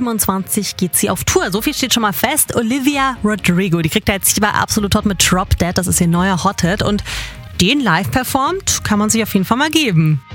27 geht sie auf Tour. So viel steht schon mal fest. Olivia Rodrigo, die kriegt da jetzt bei Absolut Hot mit Drop Dead. Das ist ihr neuer Hot-Hit. Und den live performt, kann man sich auf jeden Fall mal geben.